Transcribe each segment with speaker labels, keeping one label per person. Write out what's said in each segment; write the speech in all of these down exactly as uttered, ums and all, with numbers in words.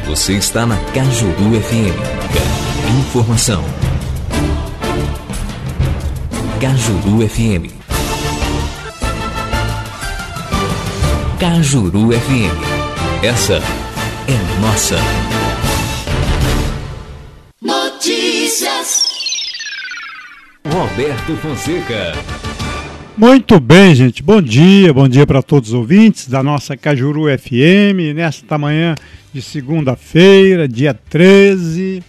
Speaker 1: Você está na Cajuru F M. Informação. Cajuru F M. Cajuru F M. Essa é nossa.
Speaker 2: Notícias.
Speaker 1: Roberto Fonseca.
Speaker 3: Muito bem, gente. Bom dia, bom dia para todos os ouvintes da nossa Cajuru F M, nesta manhã de segunda-feira, dia treze.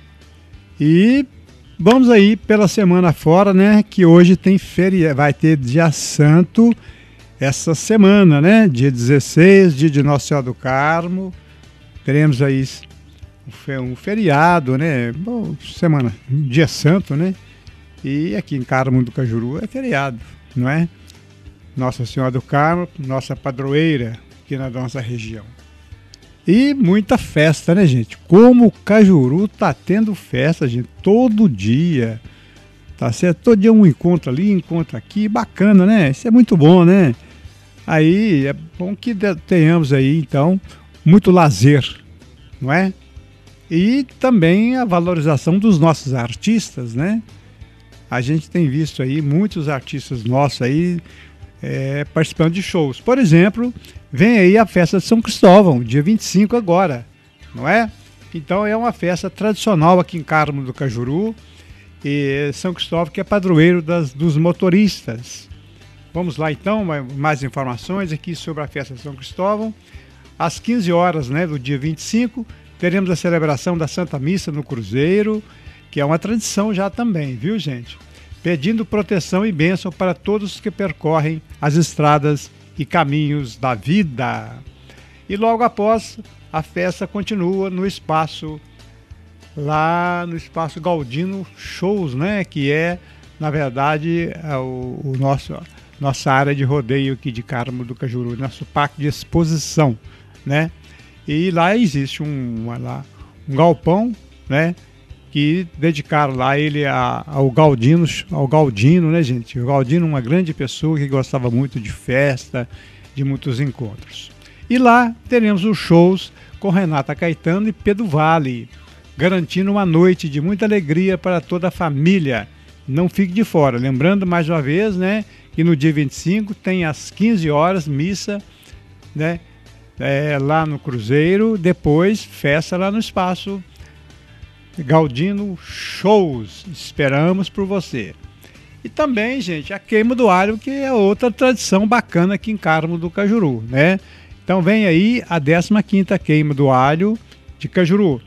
Speaker 3: E vamos aí pela semana fora, né? Que hoje tem feriado, vai ter dia santo essa semana, né? Dia dezesseis, dia de Nossa Senhora do Carmo. Teremos aí um feriado, né? Bom, semana, dia santo, né? E aqui em Carmo do Cajuru é feriado, não é? Nossa Senhora do Carmo, nossa padroeira aqui na nossa região. E muita festa, né, gente? Como o Cajuru tá tendo festa, gente, todo dia. Tá certo? Todo dia um encontro ali, encontro aqui, bacana, né? Isso é muito bom, né? Aí é bom que tenhamos aí, então, muito lazer, não é? E também a valorização dos nossos artistas, né? A gente tem visto aí muitos artistas nossos aí é, participando de shows. Por exemplo, vem aí a festa de São Cristóvão, dia vinte e cinco agora, não é? Então é uma festa tradicional aqui em Carmo do Cajuru. E São Cristóvão que é padroeiro das, dos motoristas. Vamos lá então, mais informações aqui sobre a festa de São Cristóvão. Às quinze horas, né, do dia vinte e cinco, teremos a celebração da Santa Missa no Cruzeiro, que é uma tradição já também, viu, gente? Pedindo proteção e bênção para todos que percorrem as estradas e caminhos da vida. E logo após, a festa continua no espaço, lá no espaço Galdino Shows, né? Que é, na verdade, o, o nosso, nossa área de rodeio aqui de Carmo do Cajuru, nosso parque de exposição, né? E lá existe um, lá, um galpão, né? Que dedicaram lá ele a, ao Galdino, ao Galdino, né, gente? O Galdino, uma grande pessoa que gostava muito de festa, de muitos encontros. E lá teremos os shows com Renata Caetano e Pedro Vale, garantindo uma noite de muita alegria para toda a família. Não fique de fora. Lembrando mais uma vez, né, que no dia vinte e cinco tem às quinze horas missa, né, é, lá no Cruzeiro, depois festa lá no espaço Galdino Shows. Esperamos por você. E também, gente, a queima do alho, que é outra tradição bacana aqui em Carmo do Cajuru, né? Então vem aí a décima quinta queima do alho de Cajuru.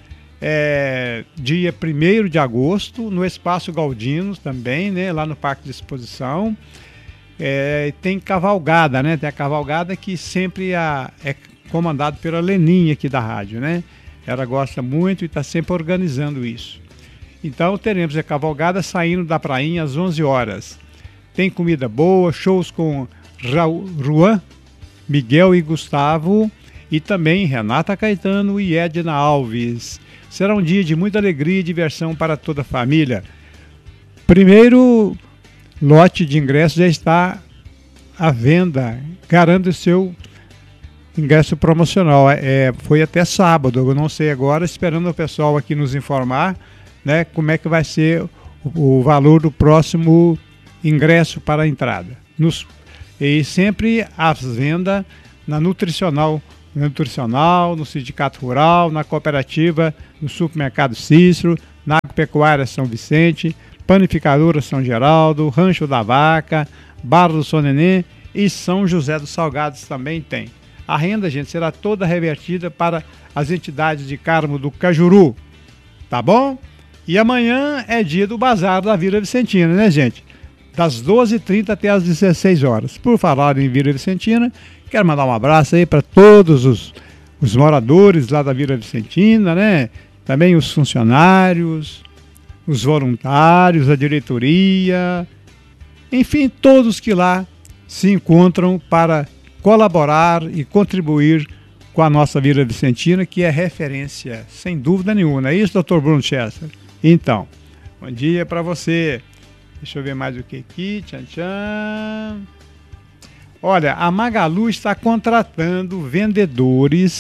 Speaker 3: É, dia primeiro de agosto, no Espaço Galdino também, né? Lá no Parque de Exposição. É, tem cavalgada, né? Tem a cavalgada que sempre a, é comandado pela Leninha aqui da rádio, né? Ela gosta muito e está sempre organizando isso. Então teremos a cavalgada saindo da prainha às onze horas. Tem comida boa, shows com Juan, Miguel e Gustavo e também Renata Caetano e Edna Alves. Será um dia de muita alegria e diversão para toda a família. Primeiro lote de ingressos já está à venda. Garanta o seu ingresso promocional. É, foi até sábado, eu não sei agora, esperando o pessoal aqui nos informar, né, como é que vai ser o, o valor do próximo ingresso para a entrada. Nos, e sempre as vendas na nutricional, nutricional, no Sindicato Rural, na Cooperativa, no Supermercado Cícero, na Agropecuária São Vicente, Panificadora São Geraldo, Rancho da Vaca, Barra do São Nenê e São José dos Salgados também tem. A renda, gente, será toda revertida para as entidades de Carmo do Cajuru, tá bom? E amanhã é dia do Bazar da Vila Vicentina, né, gente? Das doze e trinta até as dezesseis horas. Por falar em Vila Vicentina, quero mandar um abraço aí para todos os, os moradores lá da Vila Vicentina, né? Também os funcionários, os voluntários, a diretoria, enfim, todos que lá se encontram para colaborar e contribuir com a nossa Vila Vicentina, que é referência, sem dúvida nenhuma. Não é isso, doutor Bruno Chester? Então, bom dia para você. Deixa eu ver mais o que aqui. Tchan, tchan. Olha, a Magalu está contratando vendedores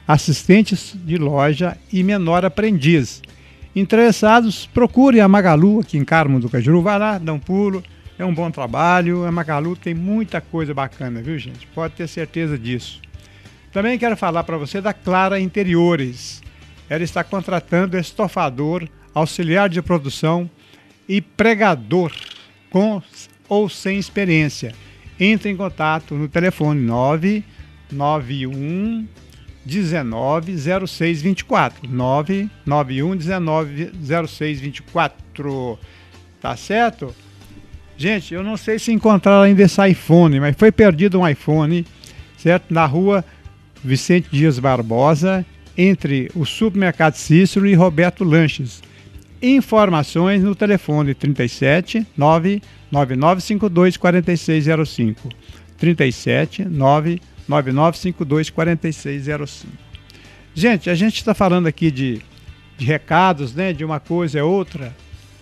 Speaker 3: assistentes de loja e menor aprendiz. Interessados, procure a Magalu aqui em Carmo do Cajuru. Vai lá, dá um pulo, é um bom trabalho. A Magalu tem muita coisa bacana, viu, gente? Pode ter certeza disso. Também quero falar para você da Clara Interiores. Ela está contratando estofador, auxiliar de produção e pregador com ou sem experiência. Entre em contato no telefone nove nove um dezenove zero seis vinte e quatro. nove nove um dezenove zero seis vinte e quatro. Tá certo? Gente, eu não sei se encontraram ainda esse iPhone, mas foi perdido um iPhone, certo? Na rua Vicente Dias Barbosa, entre o Supermercado Cícero e Roberto Lanches. Informações no telefone trinta e sete nove nove nove cinco dois quatro seis zero cinco. trinta e sete nove nove nove cinco dois quatro seis zero cinco. Gente, a gente está falando aqui de, de recados, né? De uma coisa é outra,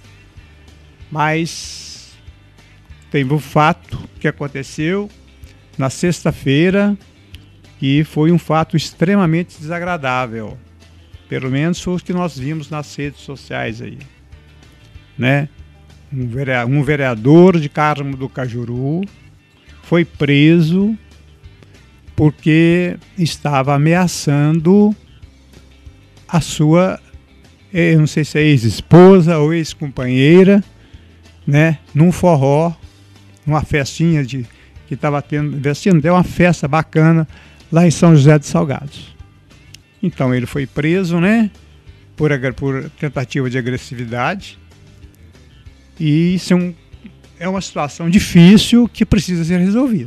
Speaker 3: mas tem um fato que aconteceu na sexta-feira que foi um fato extremamente desagradável. Pelo menos foi o que nós vimos nas redes sociais aí, né? Um vereador de Carmo do Cajuru foi preso porque estava ameaçando a sua, eu não sei se é ex-esposa ou ex-companheira, né? Num forró, numa festinha de, que estava tendo, vestindo, deu uma festa bacana lá em São José dos Salgados. Então ele foi preso, né, por, por tentativa de agressividade. E isso é, um, é uma situação difícil que precisa ser resolvida.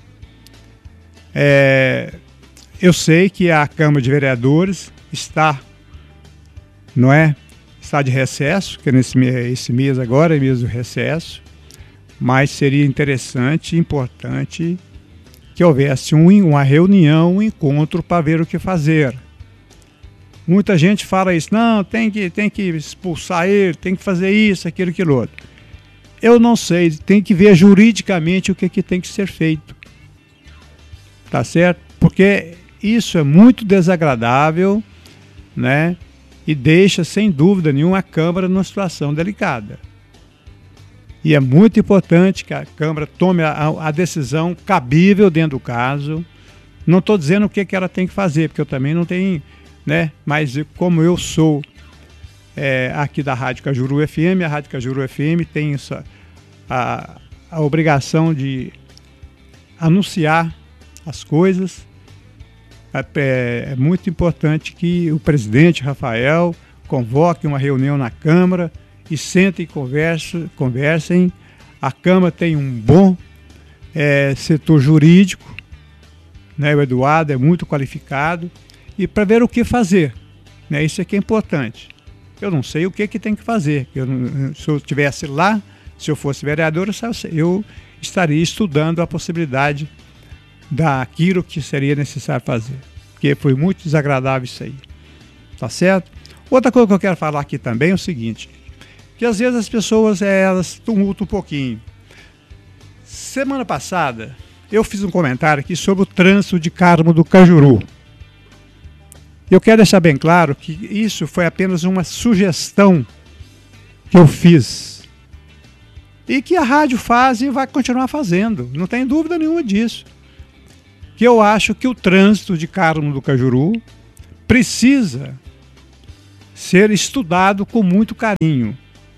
Speaker 3: É, eu sei que a Câmara de Vereadores está, não é, está de recesso, que é nesse esse mês agora, é mês do recesso, mas seria interessante e importante que houvesse um, uma reunião, um encontro para ver o que fazer. Muita gente fala isso, não, tem que, tem que expulsar ele, tem que fazer isso, aquilo, aquilo outro. Eu não sei, tem que ver juridicamente o que, que tem que ser feito. Tá certo? Porque isso é muito desagradável, né? E deixa, sem dúvida nenhuma, a Câmara numa situação delicada. E é muito importante que a Câmara tome a, a decisão cabível dentro do caso. Não estou dizendo o que, que ela tem que fazer, porque eu também não tenho... Né? Mas como eu sou é, aqui da Rádio Cajuru F M, a Rádio Cajuru F M tem essa, a, a obrigação de anunciar as coisas. É, é muito importante que o presidente Rafael convoque uma reunião na Câmara e sentem e conversem, conversem. A Câmara tem um bom é, setor jurídico, né? O Eduardo é muito qualificado. E para ver o que fazer, né? Isso é que é importante. Eu não sei o que, que tem que fazer. Eu, se eu estivesse lá, se eu fosse vereador, eu estaria estudando a possibilidade daquilo que seria necessário fazer. Porque foi muito desagradável isso aí. Tá certo? Outra coisa que eu quero falar aqui também é o seguinte, que às vezes as pessoas elas tumultam um pouquinho. Semana passada, eu fiz um comentário aqui sobre o trânsito de Carmo do Cajuru. Eu quero deixar bem claro que isso foi apenas uma sugestão que eu fiz. E que a rádio faz e vai continuar fazendo. Não tem dúvida nenhuma disso. Que eu acho que o trânsito de Carmo do Cajuru precisa ser estudado com muito carinho.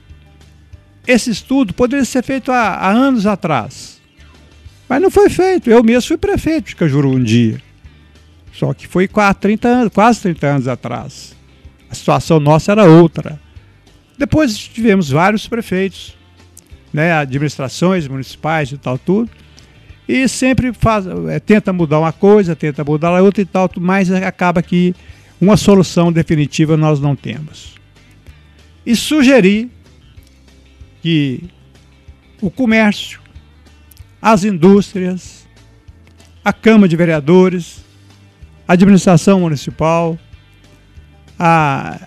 Speaker 3: Esse estudo poderia ser feito há, há anos atrás. Mas não foi feito. Eu mesmo fui prefeito de Cajuru um dia. Só que foi quase trinta anos, quase trinta anos atrás. A situação nossa era outra. Depois tivemos vários prefeitos, né, administrações municipais e tal, tudo. E sempre faz, é, tenta mudar uma coisa, tenta mudar a outra e tal, mas acaba que uma solução definitiva nós não temos. E sugeri que o comércio, as indústrias, a Câmara de Vereadores, a administração municipal, a,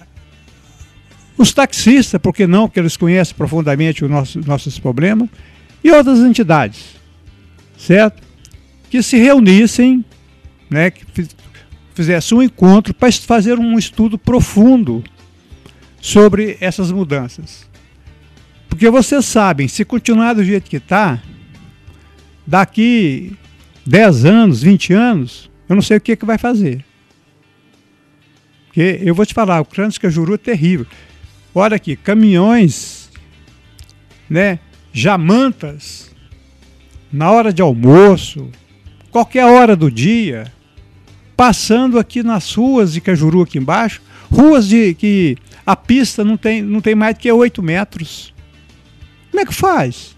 Speaker 3: os taxistas, por que não, porque eles conhecem profundamente os nossos, nossos problemas, e outras entidades, certo? Que se reunissem, né, que fizesse um encontro para fazer um estudo profundo sobre essas mudanças. Porque vocês sabem, se continuar do jeito que está, daqui dez anos, vinte anos, eu não sei o que, que vai fazer. Porque eu vou te falar, o trânsito de Cajuru é terrível. Olha aqui, caminhões, né, jamantas, na hora de almoço, qualquer hora do dia, passando aqui nas ruas de Cajuru aqui embaixo, ruas de que a pista não tem, não tem mais do que oito metros. Como é que faz?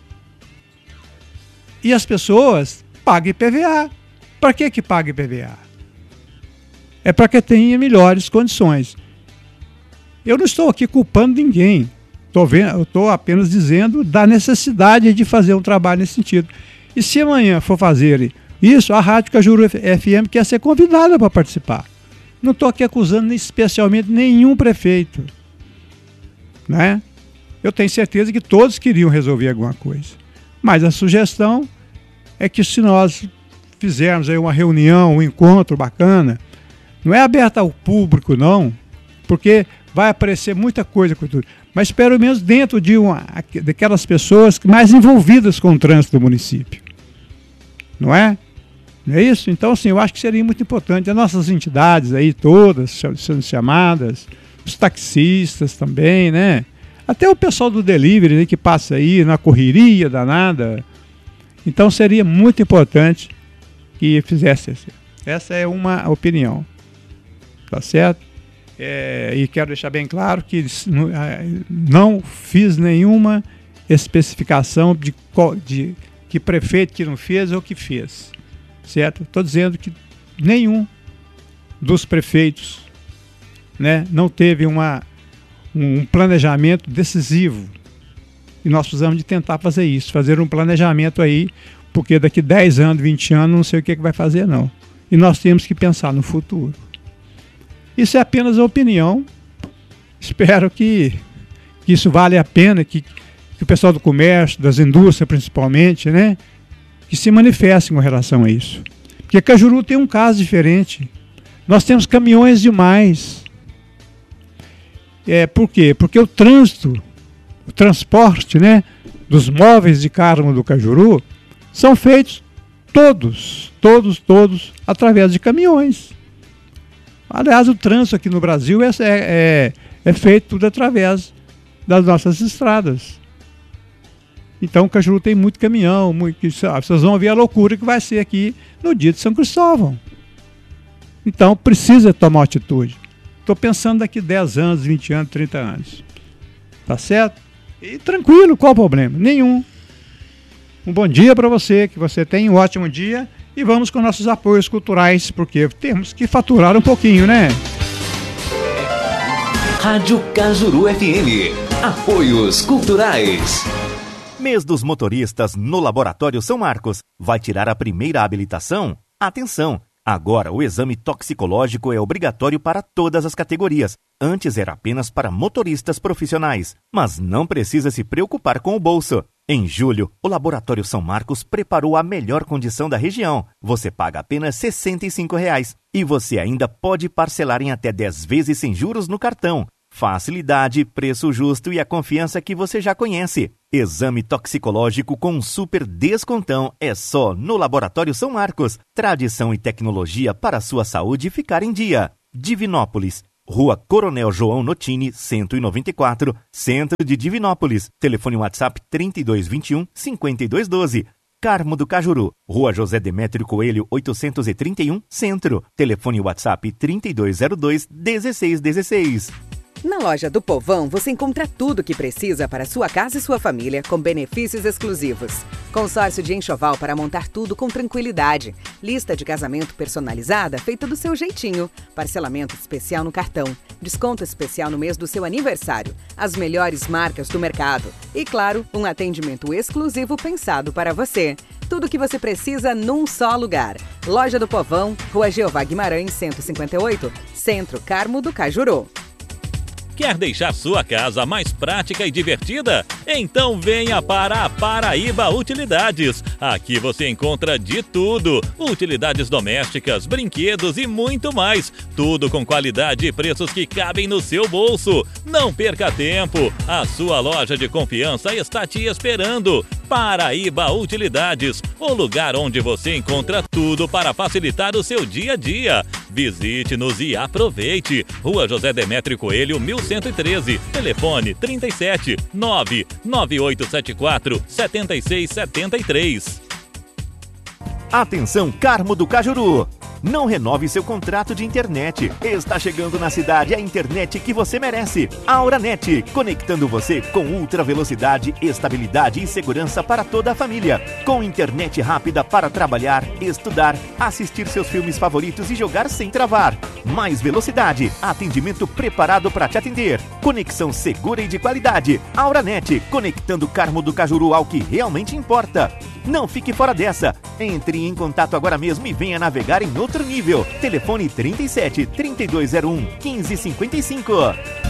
Speaker 3: E as pessoas pagam I P V A. Para que que paga I P V A? É para que tenha melhores condições. Eu não estou aqui culpando ninguém. Estou vendo, eu estou apenas dizendo da necessidade de fazer um trabalho nesse sentido. E se amanhã for fazer isso, a Rádio Cajuru F M quer ser convidada para participar. Não estou aqui acusando especialmente nenhum prefeito, né? Eu tenho certeza que todos queriam resolver alguma coisa. Mas a sugestão é que se nós fizermos aí uma reunião, um encontro bacana, não é aberto ao público não, porque vai aparecer muita coisa, mas pelo menos dentro de uma, daquelas pessoas mais envolvidas com o trânsito do município. Não é? Não é isso? Então, assim, eu acho que seria muito importante. As nossas entidades aí todas sendo chamadas, os taxistas também, né? Até o pessoal do delivery, né, que passa aí na correria danada. Então, seria muito importante que fizesse isso. Essa é uma opinião. Tá certo? É, e quero deixar bem claro que não fiz nenhuma especificação de, de que prefeito que não fez ou que fez, certo? Estou dizendo que nenhum dos prefeitos, né, não teve uma, um planejamento decisivo e nós precisamos de tentar fazer isso, fazer um planejamento aí, porque daqui dez anos, vinte anos, não sei o que, que vai fazer não, e nós temos que pensar no futuro. Isso é apenas a opinião. Espero que, que isso vale a pena, que, que o pessoal do comércio, das indústrias principalmente, né, que se manifestem com relação a isso. Porque Cajuru tem um caso diferente. Nós temos caminhões demais. É, por quê? Porque o trânsito, o transporte, né, dos móveis de carga do Cajuru são feitos todos, todos, todos através de caminhões. Aliás, o trânsito aqui no Brasil é, é, é feito tudo através das nossas estradas. Então, o Cajuru tem muito caminhão, muito, vocês vão ver a loucura que vai ser aqui no dia de São Cristóvão. Então, precisa tomar atitude. Estou pensando daqui dez anos, vinte anos, trinta anos. Tá certo? E tranquilo, qual o problema? Nenhum. Um bom dia para você, que você tenha um ótimo dia. E vamos com nossos apoios culturais, porque temos que faturar um pouquinho, né?
Speaker 1: Rádio Cajuru F M. Apoios culturais.
Speaker 2: Mês dos motoristas no Laboratório São Marcos. Vai tirar a primeira habilitação? Atenção! Agora o exame toxicológico é obrigatório para todas as categorias. Antes era apenas para motoristas profissionais. Mas não precisa se preocupar com o bolso. Em julho, o Laboratório São Marcos preparou a melhor condição da região. Você paga apenas sessenta e cinco reais. E você ainda pode parcelar em até dez vezes sem juros no cartão. Facilidade, preço justo e a confiança que você já conhece. Exame toxicológico com um super descontão é só no Laboratório São Marcos. Tradição e tecnologia para a sua saúde ficar em dia. Divinópolis, Rua Coronel João Notini, cento e noventa e quatro, Centro de Divinópolis. Telefone WhatsApp trinta e dois vinte e um, cinquenta e dois doze. Carmo do Cajuru, Rua José Demétrio Coelho, oitocentos e trinta e um, Centro. Telefone WhatsApp trinta e dois zero dois, dezesseis dezesseis.
Speaker 4: Na loja do Povão, você encontra tudo o que precisa para sua casa e sua família, com benefícios exclusivos. Consórcio de enxoval para montar tudo com tranquilidade. Lista de casamento personalizada feita do seu jeitinho. Parcelamento especial no cartão. Desconto especial no mês do seu aniversário. As melhores marcas do mercado. E, claro, um atendimento exclusivo pensado para você. Tudo o que você precisa num só lugar. Loja do Povão, Rua Jeová Guimarães, cento e cinquenta e oito, Centro, Carmo do Cajuru.
Speaker 5: Quer deixar sua casa mais prática e divertida? Então venha para a Paraíba Utilidades. Aqui você encontra de tudo: utilidades domésticas, brinquedos e muito mais. Tudo com qualidade e preços que cabem no seu bolso. Não perca tempo. A sua loja de confiança está te esperando. Paraíba Utilidades, o lugar onde você encontra tudo para facilitar o seu dia a dia. Visite-nos e aproveite. Rua José Demétrio Coelho, mil cento e treze. Telefone trinta e sete, nove nove oito sete quatro, sete seis sete três.
Speaker 2: Atenção, Carmo do Cajuru! Não renove seu contrato de internet. Está chegando na cidade a internet que você merece. AuraNet, conectando você com ultra velocidade, estabilidade e segurança para toda a família. Com internet rápida para trabalhar, estudar, assistir seus filmes favoritos e jogar sem travar. Mais velocidade, atendimento preparado para te atender. Conexão segura e de qualidade. AuraNet, conectando Carmo do Cajuru ao que realmente importa. Não fique fora dessa. Entre em contato agora mesmo e venha navegar em outro nível. Telefone trinta e sete, trinta e dois zero um, quinze cinquenta e cinco.